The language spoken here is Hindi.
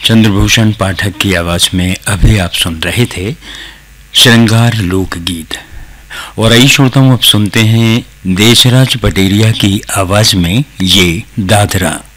चंद्रभूषण पाठक की आवाज में अभी आप सुन रहे थे श्रृंगार लोकगीत। और आइए श्रोताओं, अब सुनते हैं देशराज पटेरिया की आवाज में ये दादरा।